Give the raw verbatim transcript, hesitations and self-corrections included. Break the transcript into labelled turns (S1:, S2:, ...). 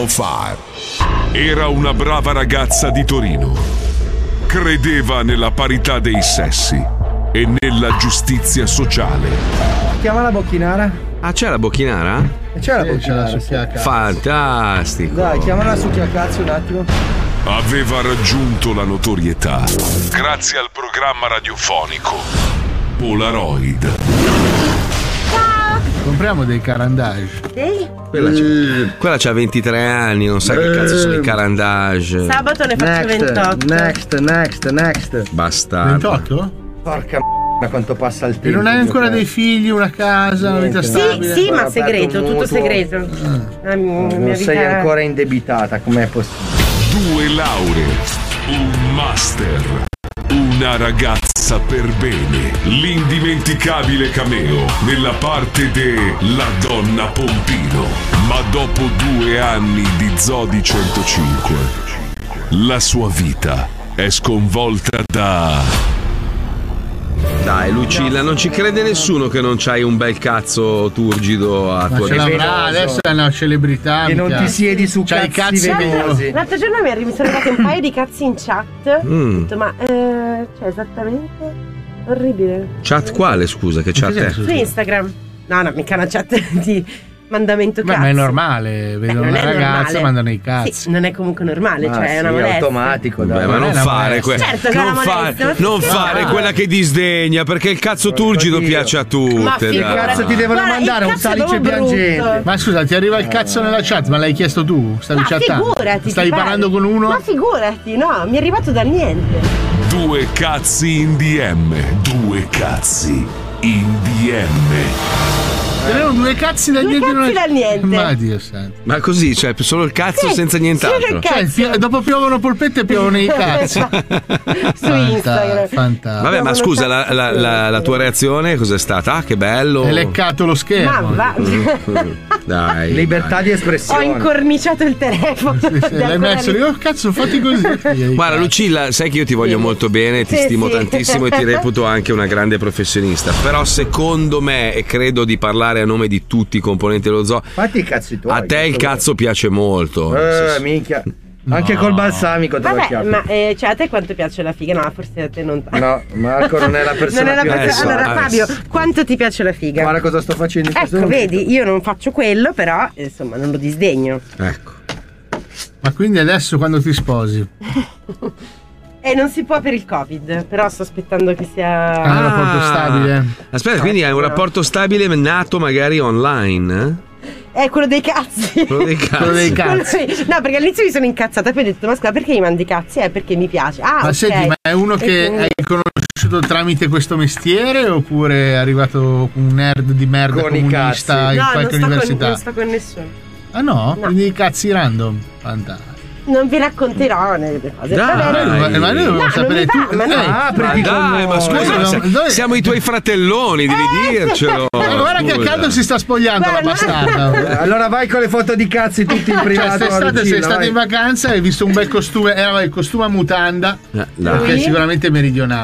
S1: cinque.
S2: Era una brava ragazza di Torino. Credeva nella parità dei sessi e nella giustizia sociale.
S3: Chiama la bocchinara.
S4: Ah, c'è la bocchinara?
S3: C'è la bocchinara.
S4: Fantastico.
S3: Dai, chiamala su chi a cazzo un attimo.
S2: Aveva raggiunto la notorietà grazie al programma radiofonico Polaroid.
S5: Compriamo dei carandage.
S6: Sì?
S4: Quella, c'ha, quella c'ha ventitré anni, non sa che cazzo sono i carandage.
S6: Sabato ne faccio
S3: Next,
S6: ventotto.
S3: next, next, next.
S4: Basta.
S5: ventotto?
S3: Porca m***a quanto passa il tempo.
S5: E non hai ancora
S3: giocare.
S5: dei figli, una casa, una vita
S3: Niente.
S5: stabile?
S6: Sì, sì, ma
S3: Ho
S6: segreto,
S3: aperto un
S6: tutto
S3: mutuo.
S6: segreto. La mia
S3: Non
S6: vita-
S3: sei ancora indebitata, com'è possibile?
S2: Due lauree, un master, una ragazza per bene. L'indimenticabile cameo nella parte de La Donna Pompino. Ma dopo due anni di Zodi centocinque, la sua vita è sconvolta da...
S4: Dai, Lucilla, non ci crede nessuno che non c'hai un bel cazzo turgido a
S5: Ma
S4: tua
S5: ce l'avrà, adesso è una celebrità.
S3: Che non
S5: mica.
S3: ti siedi su
S5: C'hai i
S3: cazzi
S5: cazzi
S3: venosi.
S6: L'altro giorno mi, arri- mi sono arrivati un paio di cazzi in chat.
S4: Mm.
S6: Ho detto, ma eh, cioè esattamente orribile.
S4: Chat quale, scusa, che chat è?
S6: Su Instagram. No, no, mica una chat di mandamento
S5: Beh,
S6: cazzi.
S5: ma è normale, vedono
S6: non
S5: una
S6: è
S5: ragazza,
S6: normale.
S5: mandano i cazzi.
S6: Sì, non è comunque normale,
S3: Ah,
S6: cioè è
S3: sì,
S6: una molestia.
S3: automatico, dai.
S4: Beh, ma
S5: Non
S4: non
S5: è una
S4: fare,
S5: molestia.
S4: que-
S6: Certo che è
S4: non
S6: una
S4: fare,
S6: molestia, ma
S4: non
S6: sì,
S4: fare
S6: no.
S4: quella che disdegna, perché il cazzo turgido
S3: Dio.
S4: piace a tutte.
S6: Ma
S3: Che
S6: figurati.
S4: dai.
S3: cazzo ti devono
S6: Guarda,
S3: mandare?
S6: il
S3: Un
S6: cazzo è
S3: salice
S6: proprio
S3: piangente.
S6: brutto.
S5: Ma scusa, ti arriva il cazzo nella chat, ma l'hai chiesto tu? Stavi
S6: Ma
S5: chattando?
S6: figurati.
S5: Stavi
S6: ti pare?
S5: parlando con uno?
S6: Ma figurati, no, mi è arrivato dal niente.
S2: Due cazzi in D M. Due cazzi in D M.
S5: Erano due cazzi da
S6: Due
S5: niente.
S6: cazzi dal niente.
S5: Ma Dio santo.
S4: Ma così, cioè, solo il cazzo
S6: Sì,
S4: senza nient'altro.
S6: solo il
S5: Cioè,
S6: cazzo.
S5: pio- dopo piovono polpette e piovono i cazzi.
S6: Su Instagram.
S5: Fantastico.
S4: Vabbè, ma scusa, la, la- la- la tua reazione cos'è stata? Ah, che bello.
S5: Hai leccato lo
S6: Ma
S5: schermo.
S6: va.
S4: Dai.
S3: Libertà di
S6: Ho
S3: espressione.
S6: incorniciato il telefono.
S5: Sì, sì,
S6: Ed è
S5: l'hai
S6: ancora
S5: messo
S6: lì.
S5: lì, oh cazzo, fatti così.
S4: Guarda, Lucilla, sai che io ti voglio
S6: Sì.
S4: molto bene, ti
S6: Sì,
S4: stimo
S6: sì.
S4: tantissimo e ti reputo anche una grande professionista. Però secondo me, e credo di parlare a nome di tutti i componenti dello zoo,
S3: Fatti i cazzi tuoi.
S4: a te il cazzo piace molto.
S3: Eh,
S4: Sì, sì.
S3: minchia. Anche col balsamico te lo
S6: Vabbè,
S3: chiappi.
S6: ma eh, cioè a te quanto piace la figa? No, forse a te non tanto.
S3: No, Marco non è la persona
S6: Non è la
S3: più
S6: persona.
S3: adeguata.
S6: Allora,
S4: adesso.
S6: Fabio, quanto ti piace la figa?
S3: Guarda cosa sto facendo in questo
S6: Ecco,
S3: momento.
S6: vedi, io non faccio quello, però insomma non lo disdegno.
S4: Ecco.
S5: Ma quindi adesso quando ti sposi?
S6: E non si può per il Covid, però sto aspettando che sia.
S5: Ah, un rapporto stabile?
S4: Aspetta, quindi hai un rapporto stabile nato magari online?
S6: È quello dei cazzi.
S4: Quello dei cazzi.
S5: Quello dei
S6: Quello
S5: cazzi.
S6: dei- No, perché all'inizio mi sono incazzata, poi ho detto, ma scusa, perché mi mandi i cazzi? Eh, perché mi piace. Ah,
S5: Ma
S6: ok.
S5: senti, ma è uno
S6: E
S5: che
S6: quindi-
S5: hai conosciuto tramite questo mestiere oppure è arrivato un nerd di merda
S3: Con i
S5: comunista
S3: cazzi.
S5: in
S6: No, non
S5: qualche
S6: sto, con,
S5: università?
S6: non sto con nessuno.
S5: Ah no?
S6: No.
S5: Quindi i cazzi random? Fantastico.
S6: Non vi racconterò le cose.
S4: Dai.
S6: Va bene.
S5: Ma, ma noi dobbiamo
S6: No,
S5: sapere
S6: non mi
S5: tu.
S6: va, ma no.
S5: Ehi,
S4: Ma
S3: Apriti con
S4: dai, ma
S3: noi.
S4: scusa,
S5: Noi-
S4: se-
S5: noi-
S4: siamo i tuoi fratelloni, devi
S6: Eh,
S4: dircelo.
S5: ma guarda che a
S4: Scusa.
S5: caldo si sta spogliando
S6: Guarda,
S5: la bastarda.
S3: Allora vai con le foto di cazzi tutti in
S5: Cioè,
S3: privato.
S5: quest'estate
S3: Lucilla,
S5: sei stato
S3: vai.
S5: in vacanza e hai visto un bel costume, era il costume a mutanda,
S4: Eh, dai.
S5: che è
S6: Lui?
S5: sicuramente meridionale.